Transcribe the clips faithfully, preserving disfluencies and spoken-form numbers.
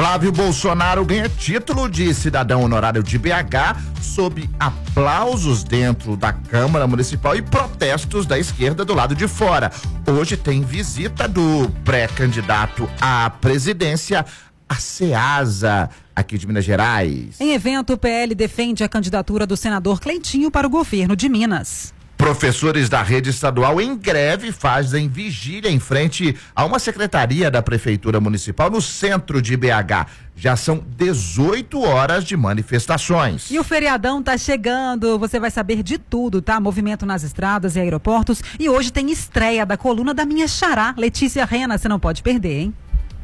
Flávio Bolsonaro ganha título de cidadão honorário de B H sob aplausos dentro da Câmara Municipal e protestos da esquerda do lado de fora. Hoje tem visita do pré-candidato à presidência, a Ceasa, aqui de Minas Gerais. Em evento, o P L defende a candidatura do senador Cleitinho para o governo de Minas. Professores da rede estadual em greve fazem vigília em frente a uma secretaria da Prefeitura Municipal no centro de B H. Já são dezoito horas de manifestações. E o feriadão tá chegando, você vai saber de tudo, tá? Movimento nas estradas e aeroportos. E hoje tem estreia da coluna da minha xará, Letícia Rena, você não pode perder, hein?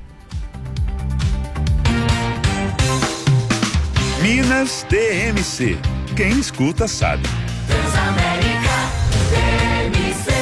Minas T M C. Quem escuta sabe. Transamérica T M C.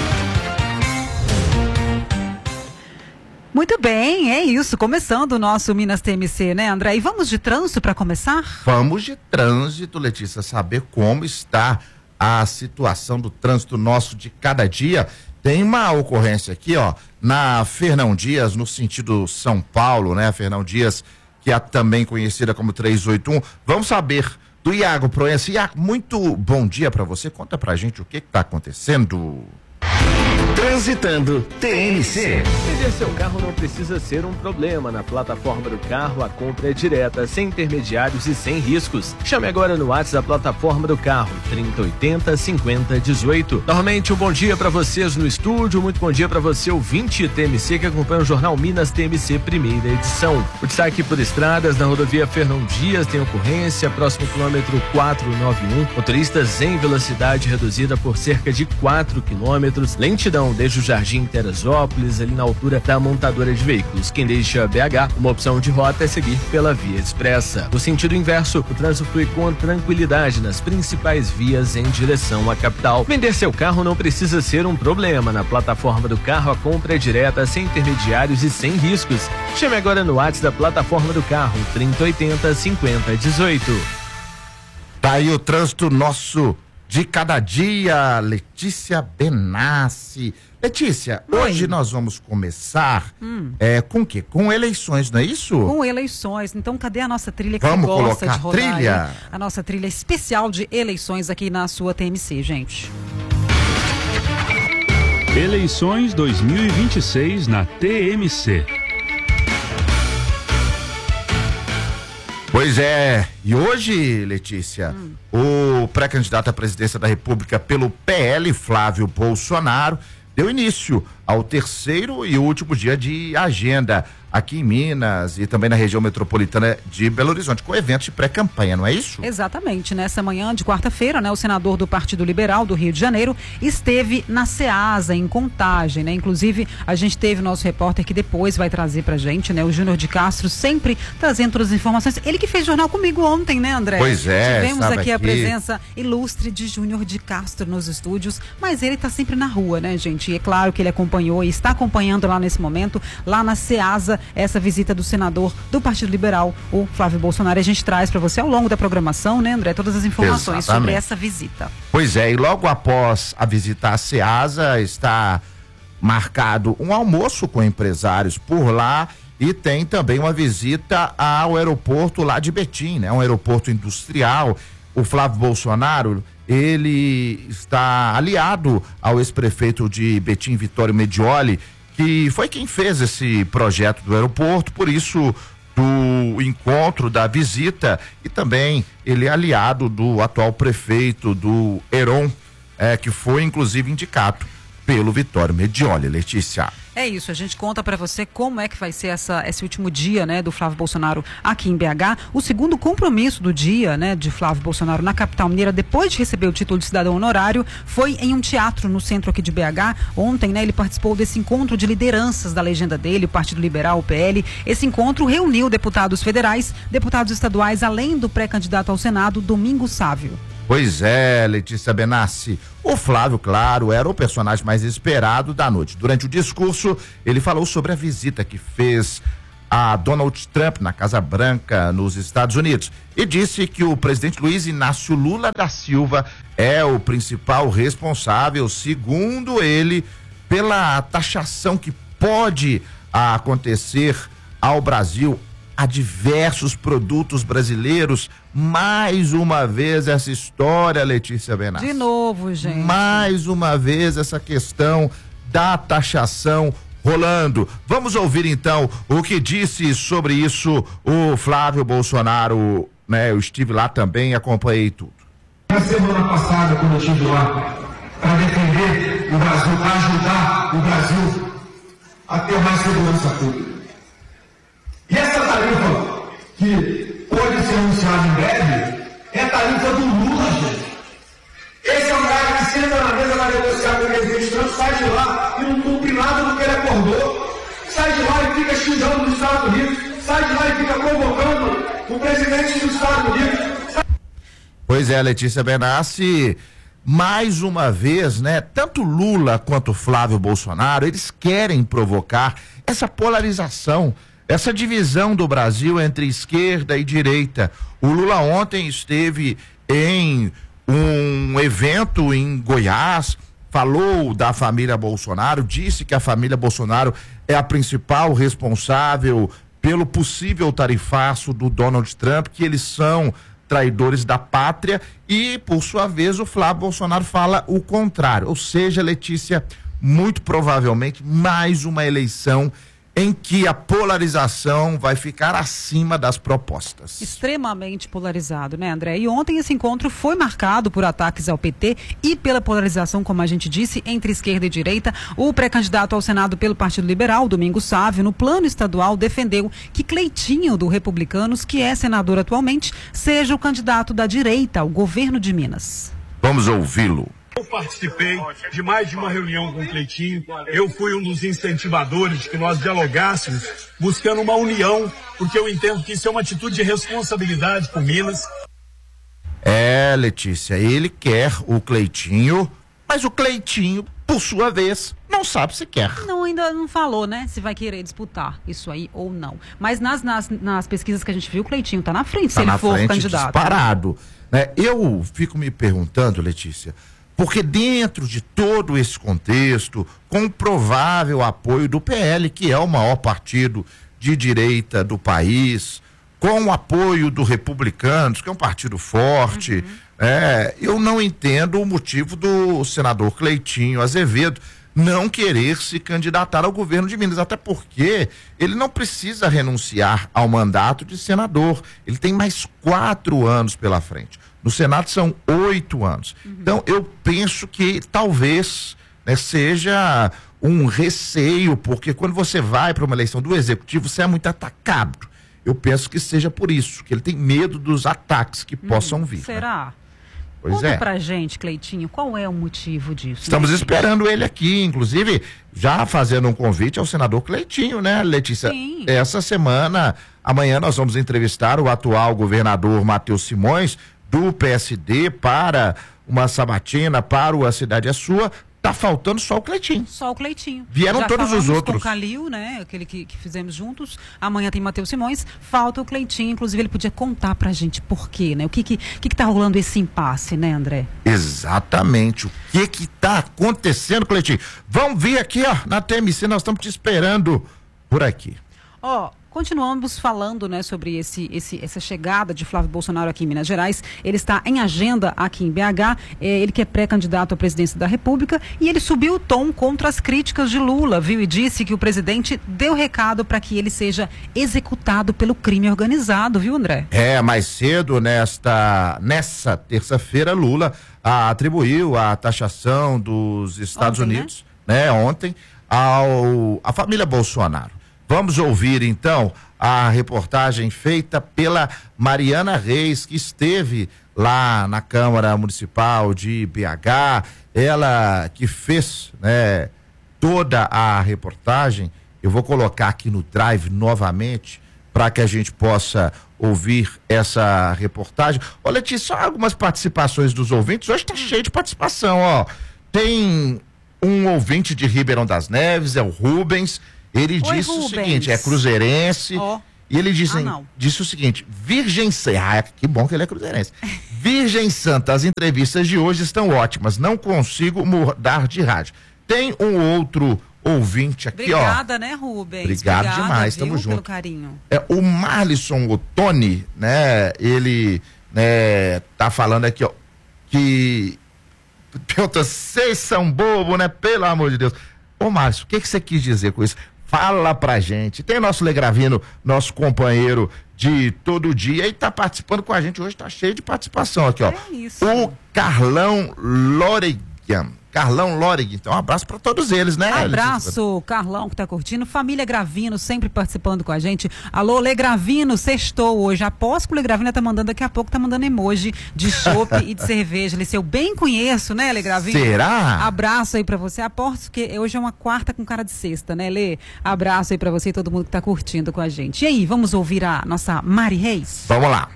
Muito bem, é isso. Começando o nosso Minas T M C, né, André? E vamos de trânsito para começar? Vamos de trânsito, Letícia, saber como está a situação do trânsito nosso de cada dia. Tem uma ocorrência aqui, ó, na Fernão Dias, no sentido São Paulo, né? A Fernão Dias, que é também conhecida como trezentos e oitenta e um. Vamos saber do Iago Proença. Iago, muito bom dia para você. Conta pra gente o que está acontecendo. Transitando T M C. Vender seu carro não precisa ser um problema. Na plataforma do carro, a compra é direta, sem intermediários e sem riscos. Chame agora no WhatsApp da plataforma do carro, trinta, oitenta, cinquenta, dezoito. Novamente, um bom dia para vocês no estúdio, muito bom dia para você, ouvinte T M C, que acompanha o Jornal Minas T M C, primeira edição. O destaque por estradas, na rodovia Fernão Dias, tem ocorrência, próximo quilômetro quatrocentos e noventa e um. Motoristas em velocidade reduzida por cerca de quatro quilômetros. Lentidão desde o Jardim Teresópolis, ali na altura da montadora de veículos. Quem deixa B H, uma opção de rota é seguir pela via expressa. No sentido inverso, o trânsito flui com tranquilidade nas principais vias em direção à capital. Vender seu carro não precisa ser um problema. Na plataforma do carro, a compra é direta, sem intermediários e sem riscos. Chame agora no WhatsApp da plataforma do carro, trinta, oitenta, cinquenta, dezoito. Tá aí o trânsito nosso de cada dia, Letícia Benassi. Letícia, Oi. Hoje nós vamos começar Hum. é, com o quê? Com eleições, não é isso? Com eleições. Então, cadê a nossa trilha que Vamos você gosta colocar de rodar? trilha? Aí? A nossa trilha especial de eleições aqui na sua T M C, gente. Eleições dois mil e vinte e seis na T M C. Pois é, e hoje, Letícia, hum. o pré-candidato à presidência da República pelo P L, Flávio Bolsonaro, deu início ao terceiro e último dia de agenda aqui em Minas e também na região metropolitana de Belo Horizonte, com eventos de pré-campanha, não é isso? Exatamente. Nessa manhã de quarta-feira, né, o senador do Partido Liberal do Rio de Janeiro esteve na Ceasa, em Contagem, né? Inclusive, a gente teve o nosso repórter que depois vai trazer pra gente, né, o Júnior de Castro, sempre trazendo todas as informações. Ele que fez jornal comigo ontem, né, André? Pois é, Tivemos aqui, aqui a presença ilustre de Júnior de Castro nos estúdios, mas ele tá sempre na rua, né, gente? E é claro que ele acompanhou e está acompanhando lá nesse momento, lá na Ceasa, essa visita do senador do Partido Liberal, o Flávio Bolsonaro. A gente traz para você ao longo da programação, né, André, todas as informações Exatamente. sobre essa visita. Pois é, e logo após a visita à Ceasa, está marcado um almoço com empresários por lá e tem também uma visita ao aeroporto lá de Betim, né, um aeroporto industrial. O Flávio Bolsonaro, ele está aliado ao ex-prefeito de Betim, Vitório Medioli, que foi quem fez esse projeto do aeroporto, por isso do encontro, da visita, e também ele é aliado do atual prefeito do Heron, é, que foi inclusive indicado pelo Vitório Medioli. Letícia. É isso, a gente conta para você como é que vai ser essa, esse último dia, né, do Flávio Bolsonaro aqui em B H. O segundo compromisso do dia, né, de Flávio Bolsonaro na capital mineira, depois de receber o título de cidadão honorário, foi em um teatro no centro aqui de B H. Ontem, né, ele participou desse encontro de lideranças da legenda dele, o Partido Liberal, o P L. Esse encontro reuniu deputados federais, deputados estaduais, além do pré-candidato ao Senado, Domingos Sávio. Pois é, Letícia Benassi. O Flávio, claro, era o personagem mais esperado da noite. Durante o discurso, ele falou sobre a visita que fez a Donald Trump na Casa Branca, nos Estados Unidos, e disse que o presidente Luiz Inácio Lula da Silva é o principal responsável, segundo ele, pela taxação que pode acontecer ao Brasil a diversos produtos brasileiros. Mais uma vez essa história, Letícia Benassi. De novo, gente. Mais uma vez essa questão da taxação rolando. Vamos ouvir então o que disse sobre isso o Flávio Bolsonaro, né? Eu estive lá também e acompanhei tudo. Na semana passada, quando eu estive lá para defender o Brasil, para ajudar o Brasil a ter mais segurança pública. E essa tarifa que pode ser anunciada em breve é a tarifa do Lula, gente. Esse é um cara que senta na mesa para negociar com o presidente Trump, sai de lá e não cumpre nada do que ele acordou. Sai de lá e fica xingando os Estados Unidos. Sai de lá e fica provocando o presidente dos Estados Unidos. Sai... Pois é, Letícia Benassi, mais uma vez, né? Tanto Lula quanto Flávio Bolsonaro, eles querem provocar essa polarização, essa divisão do Brasil entre esquerda e direita. O Lula ontem esteve em um evento em Goiás, falou da família Bolsonaro, disse que a família Bolsonaro é a principal responsável pelo possível tarifaço do Donald Trump, que eles são traidores da pátria, e por sua vez o Flávio Bolsonaro fala o contrário. Ou seja, Letícia, muito provavelmente mais uma eleição em que a polarização vai ficar acima das propostas. Extremamente polarizado, né, André? E ontem esse encontro foi marcado por ataques ao P T e pela polarização, como a gente disse, entre esquerda e direita. O pré-candidato ao Senado pelo Partido Liberal, Domingos Sávio, no plano estadual, defendeu que Cleitinho, do Republicanos, que é senador atualmente, seja o candidato da direita ao governo de Minas. Vamos ouvi-lo. Eu participei de mais de uma reunião com o Cleitinho, eu fui um dos incentivadores de que nós dialogássemos, buscando uma união, porque eu entendo que isso é uma atitude de responsabilidade com Minas. É, Letícia, ele quer o Cleitinho, mas o Cleitinho, por sua vez, não sabe se quer. Não, ainda não falou, né, se vai querer disputar isso aí ou não. Mas nas, nas, nas pesquisas que a gente viu, o Cleitinho tá na frente, tá se na ele for frente, candidato. Disparado, né? Eu fico me perguntando, Letícia, porque dentro de todo esse contexto, com o provável apoio do P L, que é o maior partido de direita do país, com o apoio do Republicanos, que é um partido forte, uhum. é, eu não entendo o motivo do senador Cleitinho Azevedo não querer se candidatar ao governo de Minas, até porque ele não precisa renunciar ao mandato de senador, ele tem mais quatro anos pela frente. No Senado são oito anos. Uhum. Então, eu penso que talvez, né, seja um receio, porque quando você vai para uma eleição do Executivo, você é muito atacado. Eu penso que seja por isso, que ele tem medo dos ataques que hum, possam vir. Será? Né? Pois Conta é. pra gente, Cleitinho, qual é o motivo disso? Estamos né? esperando ele aqui, inclusive, já fazendo um convite ao senador Cleitinho, né, Letícia? Sim. Essa semana, amanhã nós vamos entrevistar o atual governador Matheus Simões, do P S D, para uma sabatina, para o A Cidade é Sua. Tá faltando só o Cleitinho. Só o Cleitinho. Vieram Já todos os outros. Com o Calil, né? Aquele que, que fizemos juntos. Amanhã tem Matheus Simões. Falta o Cleitinho. Inclusive, ele podia contar pra gente por quê, né? O que que, que, que tá rolando esse impasse, né, André? Exatamente. O que que tá acontecendo, Cleitinho? Vamos vir aqui, ó, na T M C. Nós estamos te esperando por aqui. Ó. Continuamos falando, né, sobre esse, esse, essa chegada de Flávio Bolsonaro aqui em Minas Gerais. Ele está em agenda aqui em B H, é, ele que é pré-candidato à presidência da República, e ele subiu o tom contra as críticas de Lula, viu? E disse que o presidente deu recado para que ele seja executado pelo crime organizado, viu, André? É, mais cedo, nesta, nessa terça-feira, Lula a, atribuiu a taxação dos Estados ontem, Unidos, né? né, ontem, ao, à família Bolsonaro. Vamos ouvir, então, a reportagem feita pela Mariana Reis, que esteve lá na Câmara Municipal de B H, ela que fez, né, toda a reportagem. Eu vou colocar aqui no Drive novamente, para que a gente possa ouvir essa reportagem. Olha, Letícia, só algumas participações dos ouvintes. Hoje está cheio de participação, ó. Tem um ouvinte de Ribeirão das Neves, é o Rubens. Ele Oi, disse Rubens. o seguinte, é cruzeirense, oh. e ele disse, ah, disse o seguinte: Virgem Santa, ah, que bom que ele é cruzeirense. Virgem Santa, as entrevistas de hoje estão ótimas, não consigo mudar de rádio. Tem um outro ouvinte aqui, Obrigada, ó. Obrigada, né, Rubens? Obrigado Obrigada, demais, viu, tamo junto. pelo carinho. É, o Marlisson Ottoni, né, ele, né, tá falando aqui, ó, que pergunta, vocês são bobo, né, pelo amor de Deus. Ô, Márcio, o que que você quis dizer com isso? Fala pra gente. Tem nosso Legravino, nosso companheiro de todo dia, e tá participando com a gente hoje, tá cheio de participação aqui, ó. É isso. O Carlão Loregan. Carlão Lorig, então um abraço para todos eles, né? Abraço, Carlão que tá curtindo, família Gravino sempre participando com a gente. Alô, Lê Gravino, sextou hoje, aposto que o Lê Gravino tá mandando daqui a pouco, tá mandando emoji de chopp e de cerveja, ele eu bem conheço, né, Lê Gravino? Será? Abraço aí pra você, aposto que hoje é uma quarta com cara de sexta, né, Lê? Abraço aí pra você e todo mundo que tá curtindo com a gente. E aí, vamos ouvir a nossa Mari Reis? Vamos lá.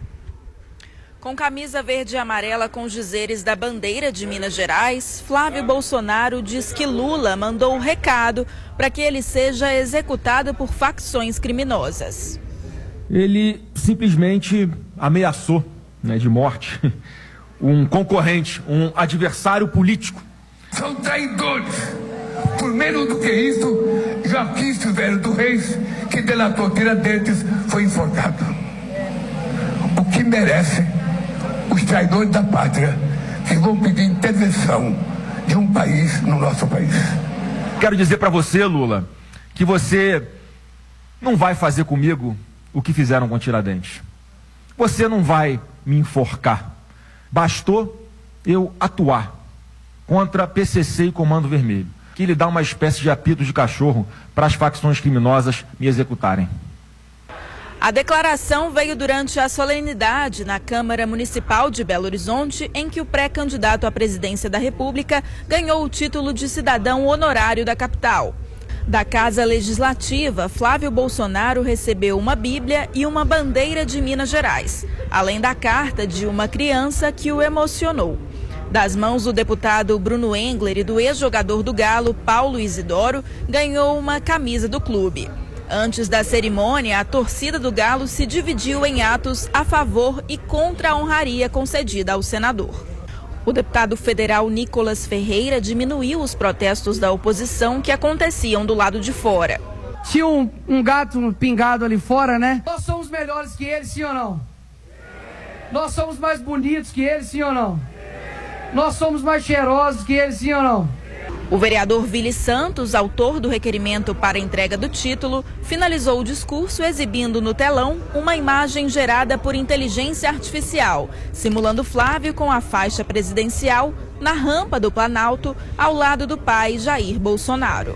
Com camisa verde e amarela com os dizeres da bandeira de Minas Gerais, Flávio Bolsonaro diz que Lula mandou um recado para que ele seja executado por facções criminosas. Ele simplesmente ameaçou, né, de morte um concorrente, um adversário político. São traidores. Por menos do que isso, Joaquim Silvério do Reis, que delatou Tiradentes, foi enforcado. O que merece os traidores da pátria que vão pedir intervenção de um país no nosso país. Quero dizer para você, Lula, que você não vai fazer comigo o que fizeram com Tiradentes. Você não vai me enforcar. Bastou eu atuar contra P C C e Comando Vermelho, que lhe dá uma espécie de apito de cachorro para as facções criminosas me executarem. A declaração veio durante a solenidade na Câmara Municipal de Belo Horizonte, em que o pré-candidato à presidência da República ganhou o título de cidadão honorário da capital. Da Casa Legislativa, Flávio Bolsonaro recebeu uma Bíblia e uma bandeira de Minas Gerais, além da carta de uma criança que o emocionou. Das mãos do deputado Bruno Engler e do ex-jogador do Galo, Paulo Isidoro, ganhou uma camisa do clube. Antes da cerimônia, a torcida do Galo se dividiu em atos a favor e contra a honraria concedida ao senador. O deputado federal Nicolas Ferreira diminuiu os protestos da oposição que aconteciam do lado de fora. Tinha um, um gato pingado ali fora, né? Nós somos melhores que eles, sim ou não? Nós somos mais bonitos que eles, sim ou não? Nós somos mais cheirosos que eles, sim ou não? O vereador Vili Santos, autor do requerimento para a entrega do título, finalizou o discurso exibindo no telão uma imagem gerada por inteligência artificial, simulando Flávio com a faixa presidencial na rampa do Planalto, ao lado do pai Jair Bolsonaro.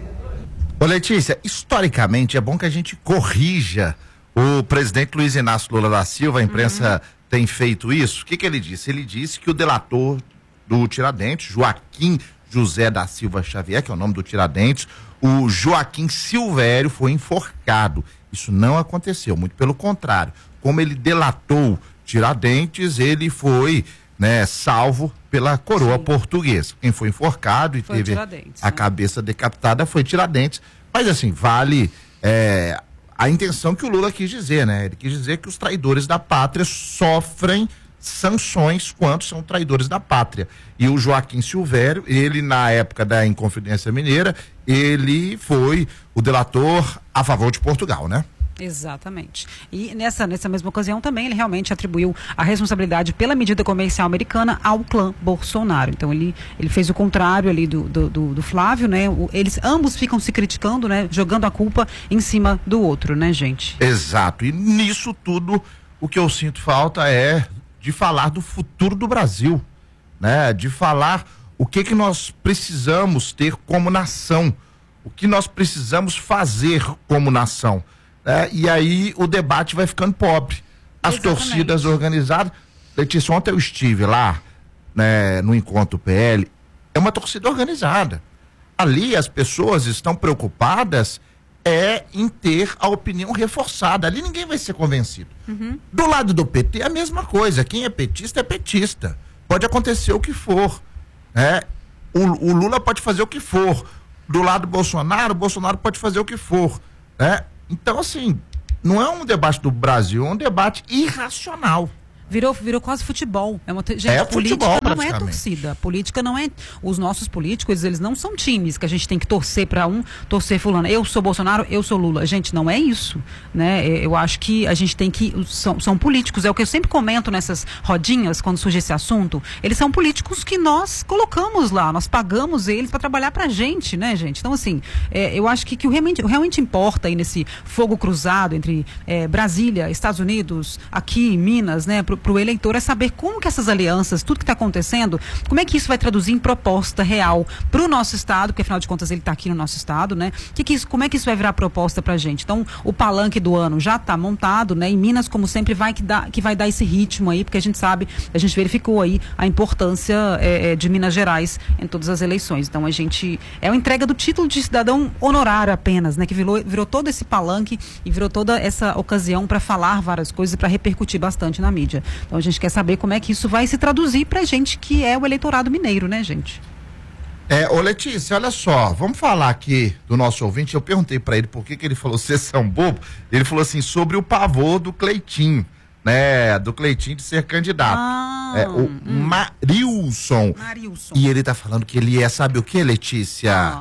Ô Letícia, historicamente é bom que a gente corrija o presidente Luiz Inácio Lula da Silva, a imprensa uhum. tem feito isso. O que que ele disse? Ele disse que o delator do Tiradentes, Joaquim José da Silva Xavier, que é o nome do Tiradentes, o Joaquim Silvério foi enforcado. Isso não aconteceu, muito pelo contrário. Como ele delatou Tiradentes, ele foi, né, salvo pela coroa Sim. portuguesa. Quem foi enforcado e foi teve a né? cabeça decapitada foi Tiradentes. Mas assim, vale é, a intenção que o Lula quis dizer, né? Ele quis dizer que os traidores da pátria sofrem sanções quando são traidores da pátria. E o Joaquim Silvério, ele na época da Inconfidência Mineira, ele foi o delator a favor de Portugal, né? Exatamente. E nessa, nessa mesma ocasião também ele realmente atribuiu a responsabilidade pela medida comercial americana ao clã Bolsonaro. Então ele, ele fez o contrário ali do, do, do, do Flávio, né? O, eles ambos ficam se criticando, né? Jogando a culpa em cima do outro, né, gente? Exato. E nisso tudo, o que eu sinto falta é de falar do futuro do Brasil, né? De falar o que que nós precisamos ter como nação, o que nós precisamos fazer como nação, né? E aí o debate vai ficando pobre. As Exatamente. torcidas organizadas, Letícia, ontem eu estive lá, né, no Encontro P L, é uma torcida organizada. Ali as pessoas estão preocupadas é em ter a opinião reforçada. Ali ninguém vai ser convencido. Uhum. Do lado do P T é a mesma coisa. Quem é petista é petista. Pode acontecer o que for. Né? O, o Lula pode fazer o que for. Do lado do Bolsonaro, o Bolsonaro pode fazer o que for. Né? Então, assim, não é um debate do Brasil, é um debate irracional. Virou, virou quase futebol. É, uma, gente, é política futebol, não é torcida. A política não é. Os nossos políticos, eles não são times que a gente tem que torcer para um, torcer fulano. Eu sou Bolsonaro, eu sou Lula. Gente, não é isso, né? Eu acho que a gente tem que. São, são políticos. É o que eu sempre comento nessas rodinhas, quando surge esse assunto. Eles são políticos que nós colocamos lá, nós pagamos eles para trabalhar pra gente, né, gente? Então, assim, é, eu acho que, que o realmente, o realmente importa aí nesse fogo cruzado entre é, Brasília, Estados Unidos, aqui em Minas, né? Para o eleitor é saber como que essas alianças, tudo que está acontecendo, como é que isso vai traduzir em proposta real para o nosso estado, porque afinal de contas ele está aqui no nosso estado, né? Que que isso, como é que isso vai virar proposta para a gente? Então, o palanque do ano já está montado, né? Em Minas, como sempre, vai que, dá, que vai dar esse ritmo aí, porque a gente sabe, a gente verificou aí a importância é, é, de Minas Gerais em todas as eleições. Então, a gente, é uma entrega do título de cidadão honorário apenas, né? Que virou, virou todo esse palanque e virou toda essa ocasião para falar várias coisas e para repercutir bastante na mídia. Então a gente quer saber como é que isso vai se traduzir pra gente que é o eleitorado mineiro, né, gente? É, ô Letícia, olha só, vamos falar aqui do nosso ouvinte. Eu perguntei pra ele por que que ele falou vocês são bobo. Ele falou assim, sobre o pavor do Cleitinho, né, do Cleitinho de ser candidato. Ah, é, o hum. Marilson. Marilson. E ele tá falando que ele é, sabe o que, Letícia? Ah.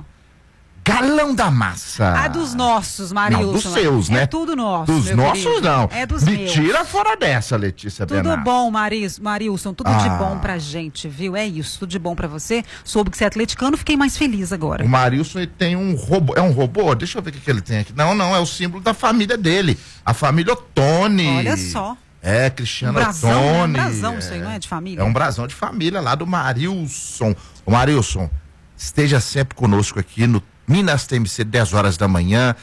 Galão da massa. Ah, dos nossos, Marilson. Não, dos seus, né? É tudo nosso. Dos meu nossos, querido. não. É dos Me meus. tira fora dessa, Letícia Tudo Benassi. bom, Maris, Marilson, tudo Ah. de bom pra gente, viu? É isso, tudo de bom pra você. Soube que você é atleticano, fiquei mais feliz agora. O Marilson ele tem um robô. É um robô? Deixa eu ver o que, que ele tem aqui. Não, não, é o símbolo da família dele. A família Ottoni. Olha só. É, Cristiano Um brasão, né? Um Ottoni. brasão é, isso aí, não é de família? É um brasão de família lá do Marilson. O Marilson, esteja sempre conosco aqui no Minas T M C, dez horas da manhã.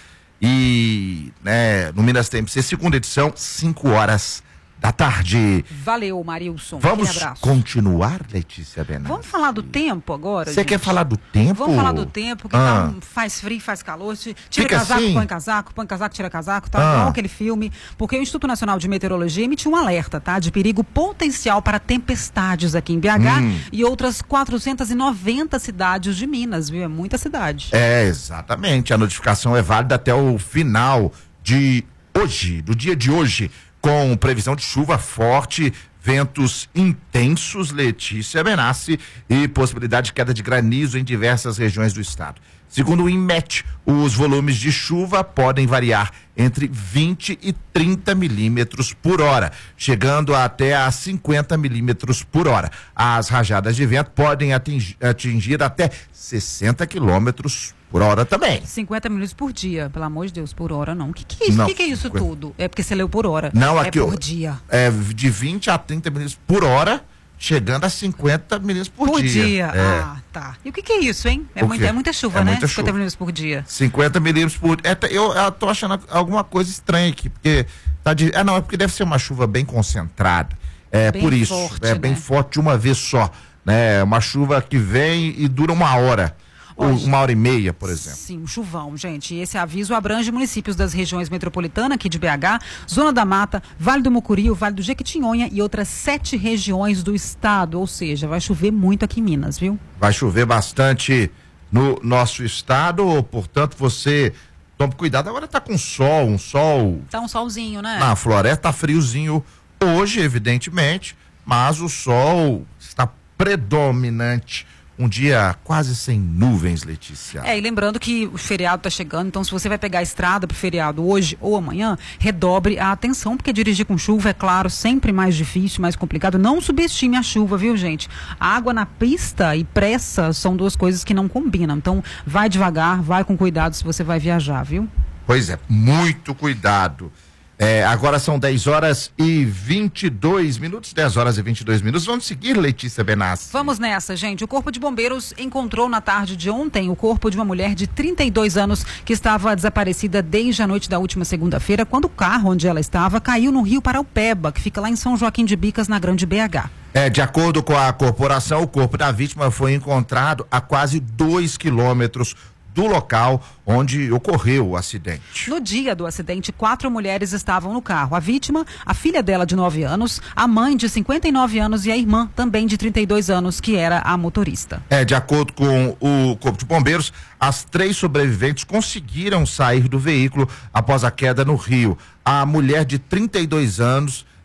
E, né, no Minas T M C, segunda edição, cinco horas da tarde. Valeu, Marilson. Vamos Aquele abraço. continuar, Letícia Benassi? Vamos falar do tempo agora? Você quer falar do tempo? Vamos falar do tempo, que Ah. tá um- faz frio, faz calor. Tira Fica casaco, assim? põe casaco, põe casaco, tira casaco, tá Ah. igual aquele filme. Porque o Instituto Nacional de Meteorologia emitiu um alerta, tá? De perigo potencial para tempestades aqui em B H Hum. e outras quatrocentas e noventa cidades de Minas, viu? É muita cidade. É, exatamente. A notificação é válida até o final de hoje, do dia de hoje, com previsão de chuva forte, ventos intensos, Letícia Benassi, e possibilidade de queda de granizo em diversas regiões do estado. Segundo o INMET, os volumes de chuva podem variar entre vinte e trinta milímetros por hora, chegando até a cinquenta milímetros por hora. As rajadas de vento podem atingir, atingir até sessenta quilômetros por hora também. cinquenta minutos por dia, pelo amor de Deus, por hora não. O que, que é isso? Não, que, que é isso cinquenta. tudo? É porque você leu por hora. Não, é aqui, por ó, dia. É de vinte a trinta milímetros por hora, chegando a cinquenta milímetros por, Por dia. dia. É. Ah, tá. E o que, que é isso, hein? É, O muita, quê? é muita chuva, É né? muita cinquenta chuva. minutos por dia. cinquenta milímetros por é, tá- eu, eu tô achando alguma coisa estranha aqui, porque tá de, é não, é porque deve ser uma chuva bem concentrada. É Bem por isso, forte, é bem né? forte de uma vez só, né? Uma chuva que vem e dura uma hora, ou Hoje- uma hora e meia, por exemplo. Sim, um chuvão, gente. E esse aviso abrange municípios das regiões metropolitana aqui de B H, Zona da Mata, Vale do Mucuri, o Vale do Jequitinhonha e outras sete regiões do estado. Ou seja, vai chover muito aqui em Minas, viu? Vai chover bastante no nosso estado, portanto você tome cuidado. Agora tá com sol, um sol Tá um solzinho, né? na floresta, tá friozinho hoje, evidentemente, mas o sol está predominante. Um dia quase sem nuvens, Letícia. É, e lembrando que o feriado tá chegando, então se você vai pegar a estrada pro feriado hoje ou amanhã, redobre a atenção, porque dirigir com chuva, é claro, sempre mais difícil, mais complicado. Não subestime a chuva, viu, gente? A água na pista e pressa são duas coisas que não combinam. Então, vai devagar, vai com cuidado se você vai viajar, viu? Pois é, muito cuidado. É, agora são dez horas e vinte e dois minutos, dez horas e vinte e dois minutos. Vamos seguir, Letícia Benassi. Vamos nessa, gente. O Corpo de Bombeiros encontrou na tarde de ontem o corpo de uma mulher de trinta e dois anos que estava desaparecida desde a noite da última segunda-feira, quando o carro onde ela estava caiu no rio Paraupeba, que fica lá em São Joaquim de Bicas, na Grande B H. É, de acordo com a corporação, o corpo da vítima foi encontrado a quase dois quilômetros do local onde ocorreu o acidente. No dia do acidente, quatro mulheres estavam no carro. A vítima, a filha dela de nove anos, a mãe de cinquenta e nove anos e a irmã, também de trinta e dois anos, que era a motorista. É, de acordo com o Corpo de Bombeiros, as três sobreviventes conseguiram sair do veículo após a queda no rio. A mulher de trinta e dois anos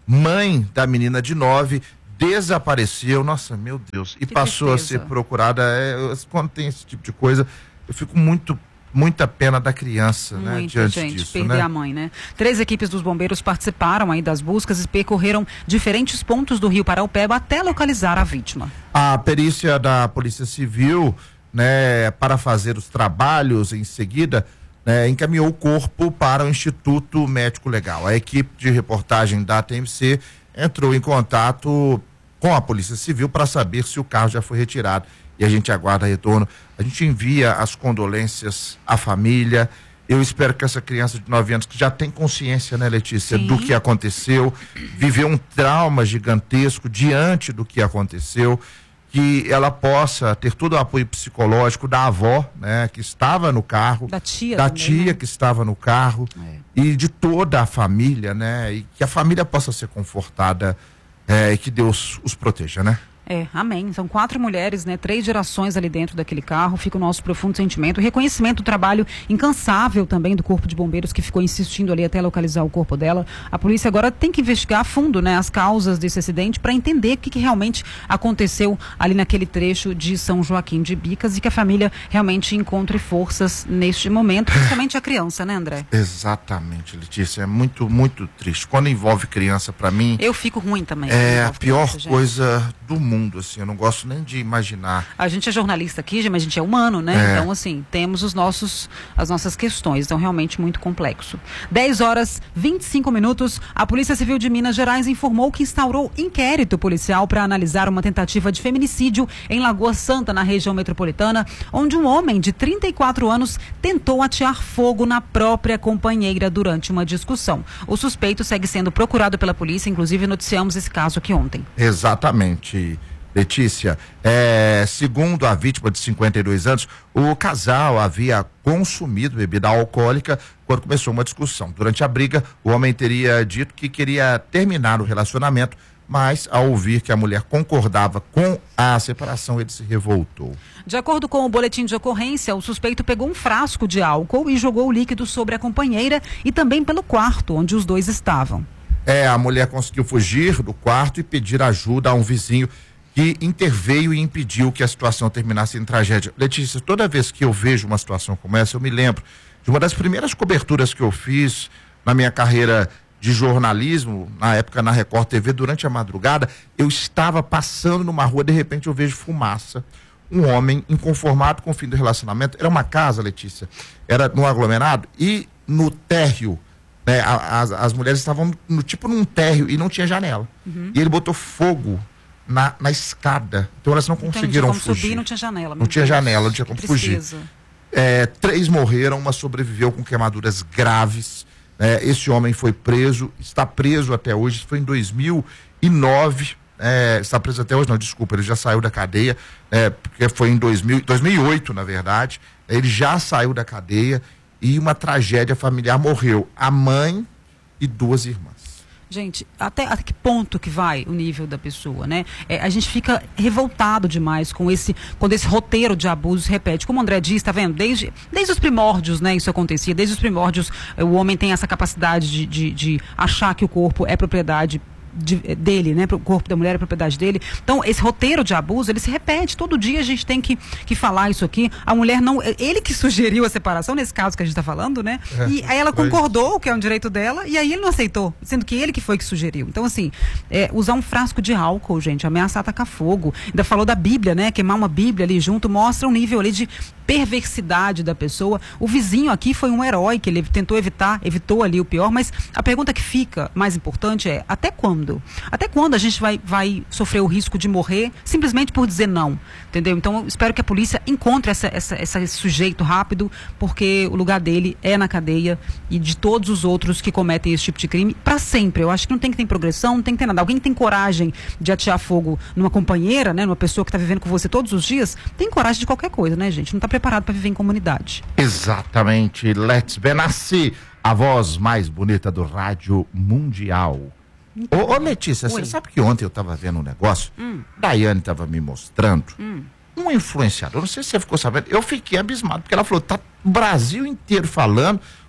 mãe da menina de nove, desapareceu, nossa, meu Deus, e que passou tristeza. a ser procurada. É, quando tem esse tipo de coisa, eu fico muito, muita pena da criança, né? Muita Diante gente, disso, perder né? a mãe, né? Três equipes dos bombeiros participaram aí das buscas e percorreram diferentes pontos do Rio Paraupeba até localizar a vítima. A perícia da Polícia Civil, né, para fazer os trabalhos em seguida, né, encaminhou o corpo para o Instituto Médico Legal. A equipe de reportagem da T M C entrou em contato com a Polícia Civil para saber se o carro já foi retirado. E a gente aguarda retorno. A gente envia as condolências à família. Eu espero que essa criança de nove anos, que já tem consciência, né, Letícia, Sim. do que aconteceu, viveu um trauma gigantesco diante do que aconteceu, que ela possa ter todo o apoio psicológico da avó, né, que estava no carro, Da tia da também, tia né? que estava no carro, e de toda a família, né, e que a família possa ser confortada, é, e que Deus os proteja, né? É, amém. São quatro mulheres, né? Três gerações ali dentro daquele carro. Fica o nosso profundo sentimento. Reconhecimento do trabalho incansável também do Corpo de Bombeiros, que ficou insistindo ali até localizar o corpo dela. A polícia agora tem que investigar a fundo, né, as causas desse acidente para entender o que, que realmente aconteceu ali naquele trecho de São Joaquim de Bicas e que a família realmente encontre forças neste momento, principalmente a criança, né, André? Exatamente, Letícia. É muito, muito triste. Quando envolve criança, para mim, Eu fico ruim também. é a envolve pior criança, gente. coisa do mundo, assim. Eu não gosto nem de imaginar. A gente é jornalista aqui, mas a gente é humano, né? É. Então, assim, temos os nossos, as nossas questões. Então, realmente muito complexo. dez horas, vinte e cinco minutos. A Polícia Civil de Minas Gerais informou que instaurou inquérito policial para analisar uma tentativa de feminicídio em Lagoa Santa, na região metropolitana, onde um homem de trinta e quatro anos tentou atear fogo na própria companheira durante uma discussão. O suspeito segue sendo procurado pela polícia, inclusive noticiamos esse caso aqui ontem. Exatamente, Letícia. É, segundo a vítima de cinquenta e dois anos, o casal havia consumido bebida alcoólica quando começou uma discussão. Durante a briga, o homem teria dito que queria terminar o relacionamento, mas ao ouvir que a mulher concordava com a separação, ele se revoltou. De acordo com o boletim de ocorrência, o suspeito pegou um frasco de álcool e jogou o líquido sobre a companheira e também pelo quarto onde os dois estavam. É, a mulher conseguiu fugir do quarto e pedir ajuda a um vizinho que interveio e impediu que a situação terminasse em tragédia. Letícia, toda vez que eu vejo uma situação como essa, eu me lembro de uma das primeiras coberturas que eu fiz na minha carreira de jornalismo, na época na Record T V, durante a madrugada. Eu estava passando numa rua, de repente eu vejo fumaça. Um homem inconformado com o fim do relacionamento. Era uma casa, Letícia, era no aglomerado e no térreo, né, a- as, as mulheres estavam no, tipo num térreo e não tinha janela. Uhum. E ele botou fogo na, na escada. Então elas não Entendi, conseguiram como fugir. subir, não tinha janela. Não meu tinha Deus, janela, não tinha que como fugir. tristeza. É, três morreram, uma sobreviveu com queimaduras graves. É, esse homem foi preso, está preso até hoje. Isso foi em dois mil e nove. É, está preso até hoje, não, desculpa, ele já saiu da cadeia, é, porque foi em dois mil, dois mil e oito, na verdade. Ele já saiu da cadeia e uma tragédia familiar, morreu a mãe e duas irmãs. Gente, até, até que ponto que vai o nível da pessoa, né? É, a gente fica revoltado demais com esse, quando esse roteiro de abuso se repete. Como o André diz, tá vendo? Desde, desde os primórdios, né? Isso acontecia. Desde os primórdios, eh, o homem tem essa capacidade de, de, de achar que o corpo é propriedade de, dele, né? O corpo da mulher é propriedade dele. Então, esse roteiro de abuso, ele se repete. Todo dia a gente tem que, que falar isso aqui. A mulher não... Ele que sugeriu a separação, nesse caso que a gente está falando, né? É, e aí ela foi. concordou, que é um direito dela, e aí ele não aceitou, sendo que ele que foi que sugeriu. Então, assim, é, usar um frasco de álcool, gente, ameaçar atacar fogo. Ainda falou da Bíblia, né? Queimar uma Bíblia ali junto, mostra um nível ali de perversidade da pessoa. O vizinho aqui foi um herói, que ele tentou evitar, evitou ali o pior, mas a pergunta que fica mais importante é, até quando? Até quando a gente vai, vai sofrer o risco de morrer simplesmente por dizer não? Entendeu? Então, eu espero que a polícia encontre essa, essa, essa, esse sujeito rápido, porque o lugar dele é na cadeia e de todos os outros que cometem esse tipo de crime, para sempre. Eu acho que não tem que ter progressão, não tem que ter nada. Alguém tem coragem de atear fogo numa companheira, né? Numa pessoa que está vivendo com você todos os dias, tem coragem de qualquer coisa, né, gente? Não está preparado para viver em comunidade. Exatamente. Let's Benassi, a voz mais bonita do rádio mundial. Ô, ô Letícia, você sabe que ontem eu estava vendo um negócio, Hum. Daiane estava me mostrando, Hum. um influenciador, não sei se você ficou sabendo, eu fiquei abismado, porque ela falou, tá o Brasil inteiro falando,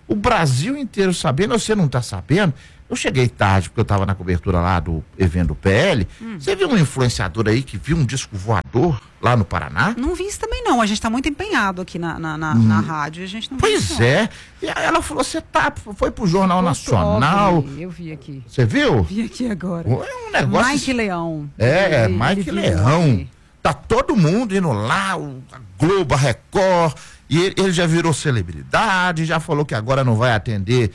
O Brasil inteiro sabendo, você não tá sabendo? Eu cheguei tarde, porque eu tava na cobertura lá do evento do P L. Hum. Você viu um influenciador aí que viu um disco voador lá no Paraná? Não vi isso também não, a gente tá muito empenhado aqui na, na, na, hum. na rádio, a gente não Pois viu, é, e aí ela falou, você tá, foi pro Jornal Muito Nacional. Óbvio, eu vi aqui. Você viu? Vi aqui agora. É um negócio... Mike Leão. É, ele, Mike ele Leão. Tá todo mundo indo lá, o, a Globo, a Record, e ele, ele já virou celebridade, já falou que agora não vai atender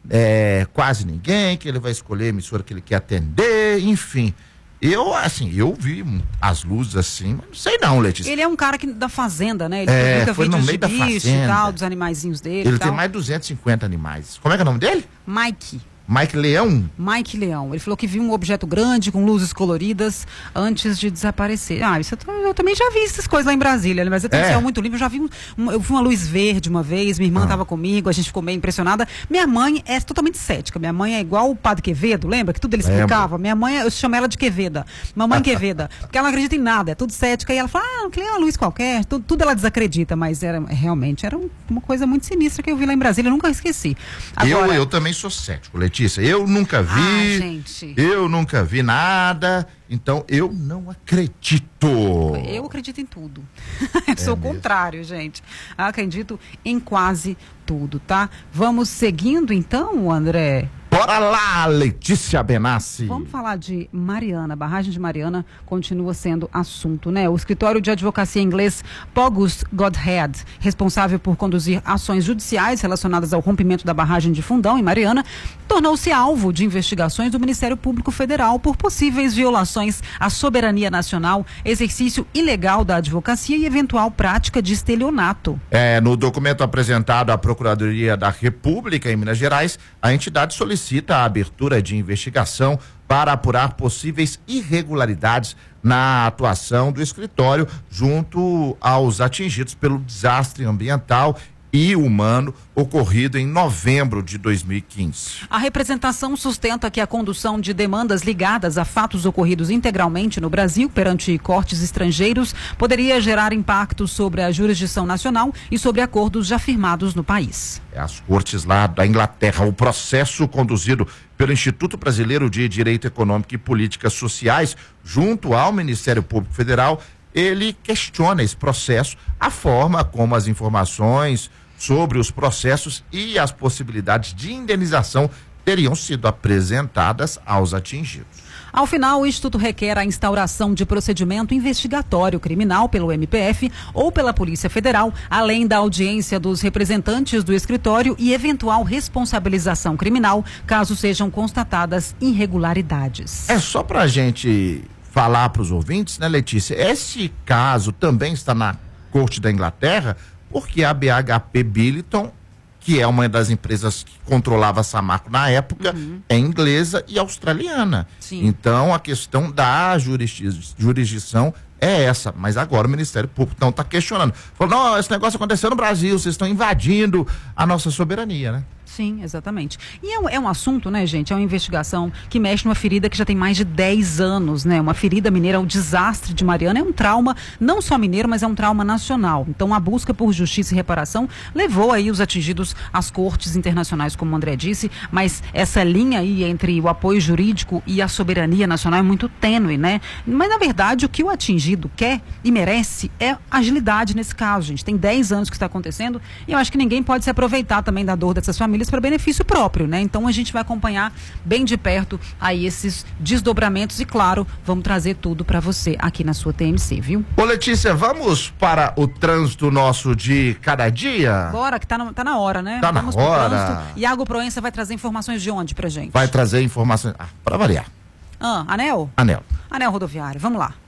é, quase ninguém, que ele vai escolher a emissora que ele quer atender, enfim. Eu, assim, eu vi as luzes assim, mas não sei não, Letícia. Ele é um cara que, da fazenda, né? Ele é, publica foi no vídeos meio de da bicho fazenda. e tal, dos animaizinhos dele. Ele e tem tal. mais de duzentos e cinquenta animais. Como é que é o nome dele? Mike. Mike Leão? Mike Leão. Ele falou que viu um objeto grande com luzes coloridas antes de desaparecer. Ah, isso eu, eu também já vi essas coisas lá em Brasília, né? Mas eu tenho É. um céu muito limpo. Eu já vi um, um- eu vi uma luz verde uma vez, minha irmã estava comigo, a gente ficou meio impressionada. Minha mãe é totalmente cética. Minha mãe é igual o Padre Quevedo, lembra? Que tudo ele Lembro. explicava. Minha mãe, eu chamo ela de Queveda. Mamãe Queveda. Porque ela não acredita em nada, é tudo cética. E ela fala, ah, que é uma luz qualquer. Tudo, tudo ela desacredita, mas era realmente era um- uma coisa muito sinistra que eu vi lá em Brasília, eu nunca esqueci. Eu, eu também sou cético, Letícia. Eu nunca vi. Ah, gente. Eu nunca vi nada. Então eu não acredito. Eu acredito em tudo. Eu sou o contrário, gente. Acredito em quase tudo, tá? Vamos seguindo então, André? Bora lá, Letícia Benassi. Vamos falar de Mariana. A barragem de Mariana continua sendo assunto, né? O escritório de advocacia inglês Pogus Godhead, responsável por conduzir ações judiciais relacionadas ao rompimento da barragem de Fundão, em Mariana, tornou-se alvo de investigações do Ministério Público Federal por possíveis violações à soberania nacional, exercício ilegal da advocacia e eventual prática de estelionato. É, no documento apresentado à Procuradoria da República em Minas Gerais, a entidade solicita a abertura de investigação para apurar possíveis irregularidades na atuação do escritório junto aos atingidos pelo desastre ambiental e humano ocorrido em novembro de dois mil e quinze. A representação sustenta que a condução de demandas ligadas a fatos ocorridos integralmente no Brasil perante cortes estrangeiros poderia gerar impactos sobre a jurisdição nacional e sobre acordos já firmados no país. É as cortes lá da Inglaterra. O processo conduzido pelo Instituto Brasileiro de Direito Econômico e Políticas Sociais junto ao Ministério Público Federal, ele questiona esse processo, a forma como as informações sobre os processos e as possibilidades de indenização teriam sido apresentadas aos atingidos. Ao final, o Instituto requer a instauração de procedimento investigatório criminal pelo M P F ou pela Polícia Federal, além da audiência dos representantes do escritório e eventual responsabilização criminal, caso sejam constatadas irregularidades. É só pra gente falar para os ouvintes, né, Letícia? Esse caso também está na Corte da Inglaterra, porque a B H P Billiton, que é uma das empresas que controlava a Samarco na época, uhum. é inglesa e australiana. Sim. Então a questão da jurisdi- jurisdição é essa, mas agora o Ministério Público não está questionando. Falou, não, esse negócio aconteceu no Brasil, vocês estão invadindo a nossa soberania, né? Sim, exatamente. E é um, é um assunto, né, gente? É uma investigação que mexe numa ferida que já tem mais de dez anos, né? Uma ferida mineira, o desastre de Mariana é um trauma, não só mineiro, mas é um trauma nacional. Então, a busca por justiça e reparação levou aí os atingidos às cortes internacionais, como o André disse, mas essa linha aí entre o apoio jurídico e a soberania nacional é muito tênue, né? Mas, na verdade, o que o atingido quer e merece é agilidade nesse caso, gente. Tem dez anos que está acontecendo e eu acho que ninguém pode se aproveitar também da dor dessas famílias para benefício próprio, né? Então a gente vai acompanhar bem de perto aí esses desdobramentos e, claro, vamos trazer tudo para você aqui na sua T M C, viu? Ô, Letícia, vamos para o trânsito nosso de cada dia? Bora, que tá na, tá na hora, né? Tá na vamos pro hora. trânsito. Iago Proença vai trazer informações de onde pra gente? Vai trazer informações, ah, para variar. Ah, Anel? Anel. Anel Rodoviário, vamos lá.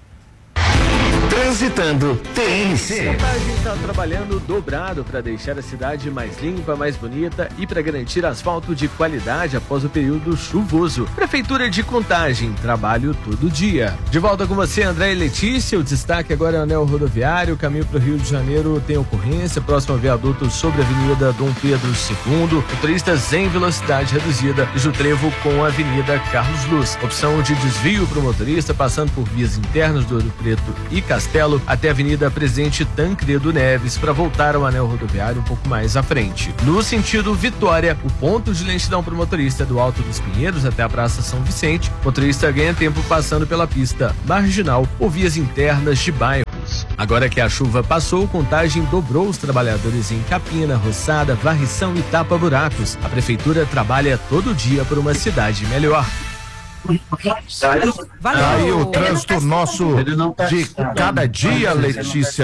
Transitando T M C. A Contagem está trabalhando dobrado para deixar a cidade mais limpa, mais bonita e para garantir asfalto de qualidade após o período chuvoso. Prefeitura de Contagem, trabalho todo dia. De volta com você, André e Letícia. O destaque agora é o anel rodoviário. O caminho para o Rio de Janeiro tem ocorrência próximo ao viaduto sobre a Avenida Dom Pedro segundo. Motoristas em velocidade reduzida e o trevo com a Avenida Carlos Luz. Opção de desvio para o motorista passando por vias internas do Ouro Preto e Caçador. Castelo até a Avenida Presidente Tancredo Neves para voltar ao anel rodoviário um pouco mais à frente. No sentido Vitória, o ponto de lentidão para o motorista é do Alto dos Pinheiros até a Praça São Vicente. O motorista ganha tempo passando pela pista marginal ou vias internas de bairros. Agora que a chuva passou, Contagem dobrou os trabalhadores em Capina, Roçada, Varrição e Tapa-Buracos. A prefeitura trabalha todo dia por uma cidade melhor. Valeu. Aí o trânsito nosso de cada dia, Letícia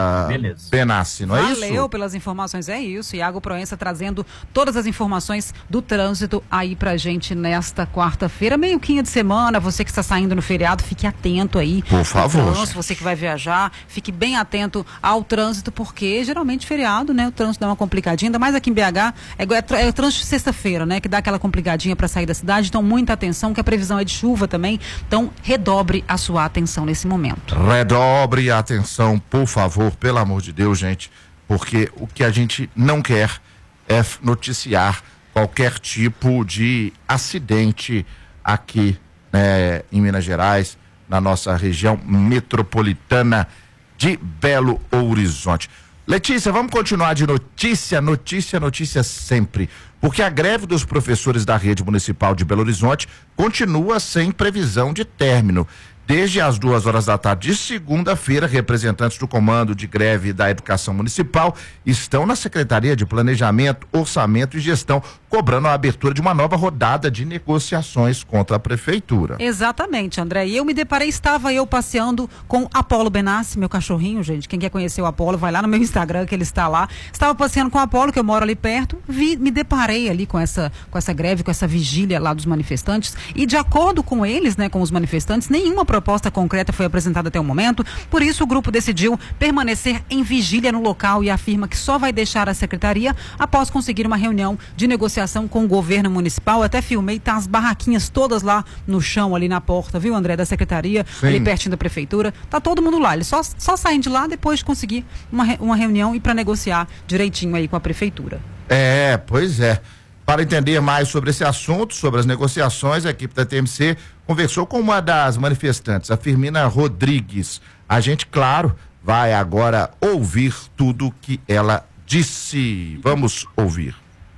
Benassi, não é isso? Valeu pelas informações, é isso. Iago Proença trazendo todas as informações do trânsito aí pra gente nesta quarta-feira, meio-quinha de semana. Você que está saindo no feriado, fique atento aí. Por favor. Trânsito, você que vai viajar, fique bem atento ao trânsito, porque geralmente feriado, né? O trânsito dá uma complicadinha, ainda mais aqui em B H, é, é, é o trânsito de sexta-feira, né? Que dá aquela complicadinha para sair da cidade. Então, muita atenção, que a previsão é de chuva também, então redobre a sua atenção nesse momento. Redobre a atenção, por favor, pelo amor de Deus, gente, porque o que a gente não quer é noticiar qualquer tipo de acidente aqui, né, em Minas Gerais, na nossa região metropolitana de Belo Horizonte. Letícia, vamos continuar de notícia, notícia, notícia sempre, porque a greve dos professores da rede municipal de Belo Horizonte continua sem previsão de término. Desde as duas horas da tarde de segunda-feira, representantes do Comando de Greve da Educação Municipal estão na Secretaria de Planejamento, Orçamento e Gestão, cobrando a abertura de uma nova rodada de negociações contra a Prefeitura. Exatamente, André. E eu me deparei, estava eu passeando com Apolo Benassi, meu cachorrinho, gente. Quem quer conhecer o Apolo, vai lá no meu Instagram, que ele está lá. Estava passeando com o Apolo, que eu moro ali perto, vi, me deparei ali com essa, com essa greve, com essa vigília lá dos manifestantes. E de acordo com eles, né, com os manifestantes, nenhuma proposta concreta foi apresentada até o momento, por isso o grupo decidiu permanecer em vigília no local e afirma que só vai deixar a secretaria após conseguir uma reunião de negociação com o governo municipal. Até filmei, tá as barraquinhas todas lá no chão, ali na porta, viu, André, da secretaria, Sim. ali pertinho da prefeitura, tá todo mundo lá, eles só, só saem de lá depois de conseguir uma, uma reunião e para negociar direitinho aí com a prefeitura. É, pois é. Para entender mais sobre esse assunto, sobre as negociações, a equipe da T M C conversou com uma das manifestantes, a Firmina Rodrigues. A gente, claro, vai agora ouvir tudo que ela disse. Vamos ouvir.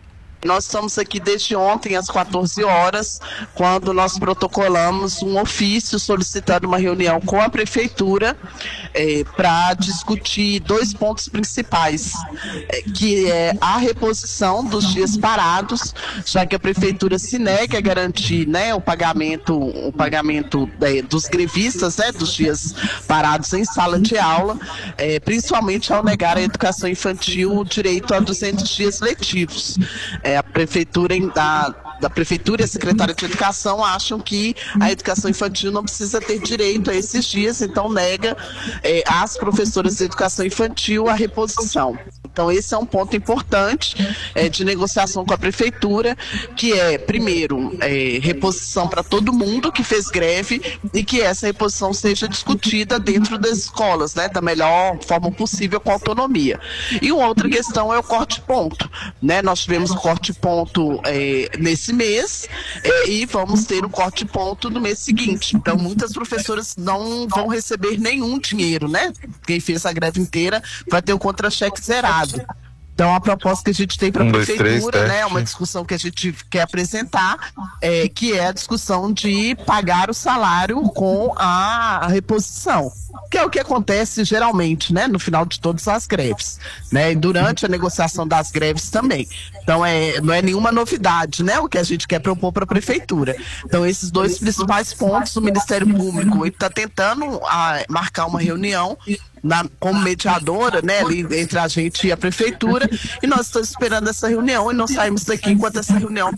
Nós estamos aqui desde ontem às quatorze horas, quando nós protocolamos um ofício solicitando uma reunião com a prefeitura eh, para discutir dois pontos principais, eh, que é a reposição dos dias parados, já que a prefeitura se nega a garantir, né, o pagamento, o pagamento eh, dos grevistas, né, dos dias parados em sala de aula, eh, principalmente ao negar à educação infantil o direito a duzentos dias letivos. É, a prefeitura da, da prefeitura e a secretária de educação acham que a educação infantil não precisa ter direito a esses dias, então nega é, às professoras de educação infantil a reposição. Então esse é um ponto importante é, de negociação com a prefeitura, que é, primeiro, é, reposição para todo mundo que fez greve e que essa reposição seja discutida dentro das escolas, né, da melhor forma possível, com autonomia. E uma outra questão é o corte-ponto, né? Nós tivemos o corte-ponto é, nesse mês é, e vamos ter o corte-ponto no mês seguinte. Então muitas professoras não vão receber nenhum dinheiro, né? Quem fez a greve inteira vai ter o contra-cheque zerado. Então, a proposta que a gente tem para a um, prefeitura, dois, né, uma discussão que a gente quer apresentar, é, que é a discussão de pagar o salário com a reposição, que é o que acontece geralmente, né, no final de todas as greves, né, e durante a negociação das greves também. Então, é, não é nenhuma novidade, né, o que a gente quer propor para a prefeitura. Então, esses dois principais pontos, o Ministério Público está tentando a, marcar uma reunião Na, como mediadora, né, ali entre a gente e a prefeitura, e nós estamos esperando essa reunião e não saímos daqui enquanto essa reunião.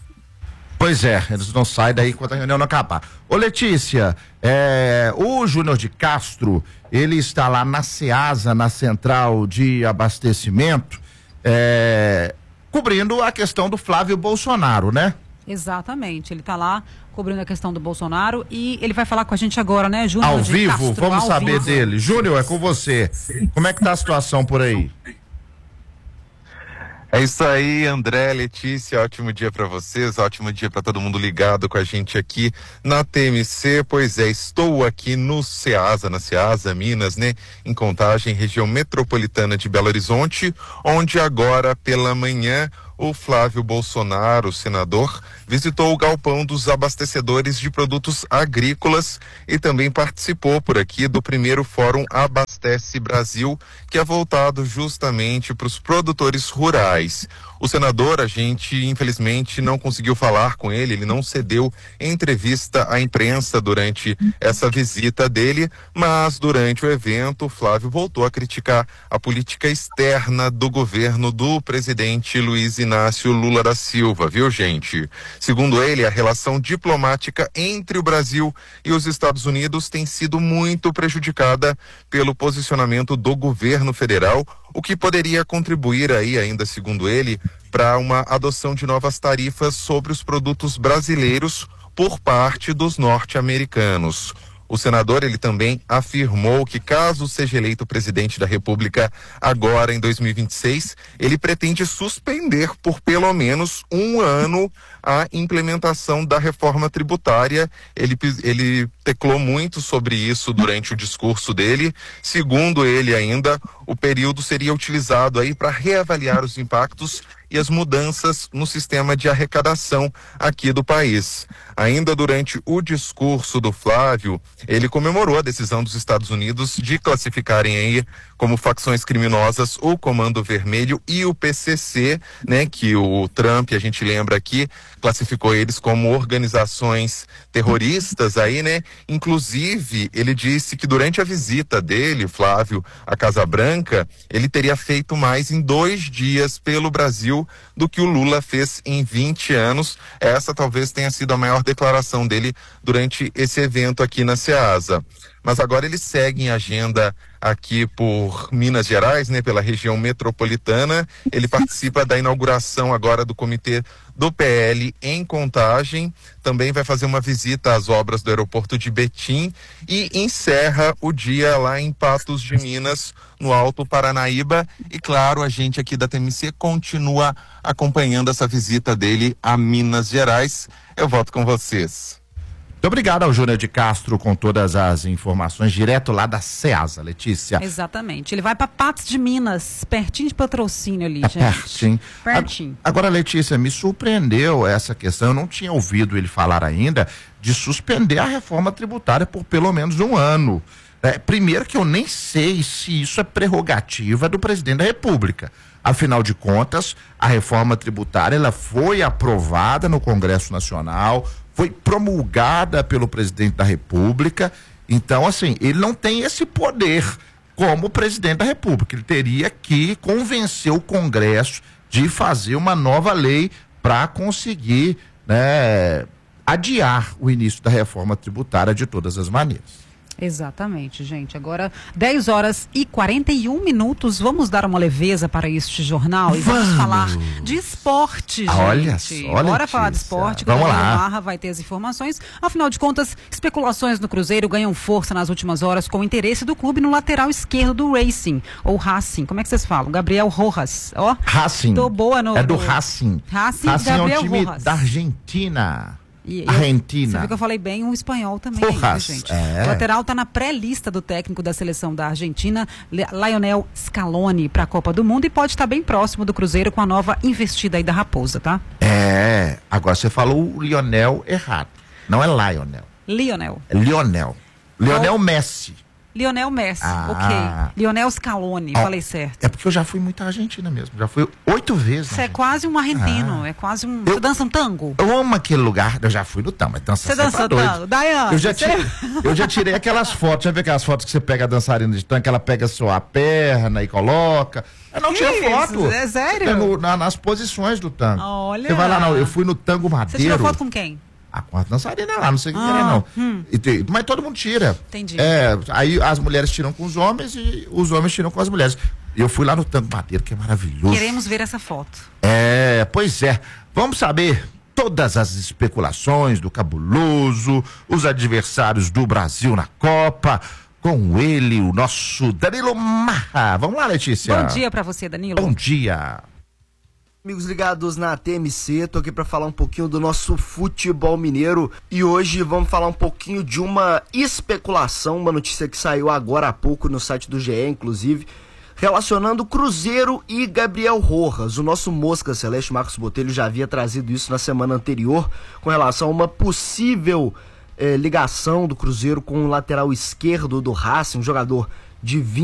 Pois é, eles não saem daí enquanto a reunião não acabar. Ô Letícia, é, o Júnior de Castro, ele está lá na Ceasa, na central de abastecimento, é, cobrindo a questão do Flávio Bolsonaro, né? Exatamente, ele está lá cobrindo a questão do Bolsonaro e ele vai falar com a gente agora, né, Júnior? Ao vivo, Castro, vamos ao saber vivo. dele. Júnior, é com você. Como é que tá a situação por aí? É isso aí, André, Letícia, ótimo dia para vocês, ótimo dia para todo mundo ligado com a gente aqui na T M C. Pois é, estou aqui no Ceasa, na Ceasa, Minas, né, em Contagem, região metropolitana de Belo Horizonte, onde agora pela manhã o Flávio Bolsonaro, senador, visitou o galpão dos abastecedores de produtos agrícolas e também participou por aqui do primeiro Fórum Abastece Brasil, que é voltado justamente para os produtores rurais. O senador, a gente infelizmente não conseguiu falar com ele, ele não cedeu entrevista à imprensa durante essa visita dele, mas durante o evento, o Flávio voltou a criticar a política externa do governo do presidente Luiz Inácio Lula da Silva, viu, gente? Segundo ele, a relação diplomática entre o Brasil e os Estados Unidos tem sido muito prejudicada pelo posicionamento do governo federal, o que poderia contribuir aí, ainda segundo ele, para uma adoção de novas tarifas sobre os produtos brasileiros por parte dos norte-americanos. O senador, ele também afirmou que caso seja eleito presidente da República agora em dois mil e vinte e seis, ele pretende suspender por pelo menos um ano a implementação da reforma tributária. Ele, ele teclou muito sobre isso durante o discurso dele. Segundo ele ainda, o período seria utilizado aí para reavaliar os impactos e as mudanças no sistema de arrecadação aqui do país. Ainda durante o discurso do Flávio, ele comemorou a decisão dos Estados Unidos de classificarem aí como facções criminosas o Comando Vermelho e o P C C, né, que o Trump, a gente lembra aqui, classificou eles como organizações terroristas aí, né? Inclusive, ele disse que durante a visita dele, Flávio, à Casa Branca, ele teria feito mais em dois dias pelo Brasil do que o Lula fez em vinte anos. Essa talvez tenha sido a maior declaração dele durante esse evento aqui na Ceasa. Mas agora ele segue em agenda aqui por Minas Gerais, né, pela região metropolitana. Ele participa da inauguração agora do comitê do P L em Contagem. Também vai fazer uma visita às obras do aeroporto de Betim e encerra o dia lá em Patos de Minas, no Alto Paranaíba. E claro, a gente aqui da T M C continua acompanhando essa visita dele a Minas Gerais. Eu volto com vocês. Muito obrigado ao Júnior de Castro com todas as informações, direto lá da Ceasa, Letícia. Exatamente. Ele vai para Patos de Minas, pertinho de Patrocínio ali, É gente. pertinho. Pertinho. Agora, Letícia, me surpreendeu essa questão, eu não tinha ouvido ele falar ainda de suspender a reforma tributária por pelo menos um ano. É, primeiro que eu nem sei se isso é prerrogativa do presidente da República. Afinal de contas, a reforma tributária ela foi aprovada no Congresso Nacional, foi promulgada pelo presidente da República. Então, assim, ele não tem esse poder como presidente da República. Ele teria que convencer o Congresso de fazer uma nova lei para conseguir, né, adiar o início da reforma tributária de todas as maneiras. Exatamente, gente. Agora, dez horas e quarenta e um minutos. Vamos dar uma leveza para este jornal e vamos, vamos falar de esporte, gente. Olha só, Bora Letícia. falar de esporte. Vamos lá. Marra vai ter as informações. Afinal de contas, especulações no Cruzeiro ganham força nas últimas horas com o interesse do clube no lateral esquerdo do Racing, ou Racing. Como é que vocês falam? Gabriel Rojas. Ó, Racing. Tô boa no... É do no... Racing. Racing, Racing Gabriel é um time Rojas. da Argentina. E eu, Argentina. Você viu que eu falei bem o espanhol também, Porras, né, gente? é. O lateral está na pré-lista do técnico da seleção da Argentina, Lionel Scaloni, para a Copa do Mundo, e pode estar bem próximo do Cruzeiro com a nova investida aí da Raposa, tá? É, agora você falou o Lionel errado. Não é Lionel. Lionel. É Lionel. Lionel Oh. Messi. Lionel Messi, Ah. ok. Lionel Scaloni, Ó, falei certo. É porque eu já fui muito à Argentina mesmo. Já fui oito vezes. Você é quase um argentino, é quase um... Você dança um tango? Eu amo aquele lugar. Eu já fui no tango, mas dança Você dança tá doido. tango? Daiane, Eu já, você- tirei, eu já tirei aquelas fotos. Já viu aquelas fotos que você pega a dançarina de tango, que ela pega a sua perna e coloca. Eu não Que tinha isso? foto. É sério? É no- na- nas posições do tango. Olha. Você vai lá, não, eu fui no tango madeiro. Você tirou foto com quem? Ah, com a dançarina lá, não sei quem Ah, era, não. hum. E tem- mas todo mundo tira. Entendi. É, aí as mulheres tiram com os homens e os homens tiram com as mulheres. E eu fui lá no tango madeiro, que é maravilhoso. Queremos ver essa foto. É, pois é. Vamos saber todas as especulações do cabuloso, os adversários do Brasil na Copa, com ele, o nosso Danilo Marra. Vamos lá, Letícia. Bom dia para você, Danilo. Bom dia. Amigos ligados na T M C, tô aqui para falar um pouquinho do nosso futebol mineiro e hoje vamos falar um pouquinho de uma especulação, uma notícia que saiu agora há pouco no site do G E, inclusive, relacionando Cruzeiro e Gabriel Rojas. O nosso Mosca Celeste, Marcos Botelho, já havia trazido isso na semana anterior com relação a uma possível eh, ligação do Cruzeiro com o lateral esquerdo do Racing, um jogador de vinte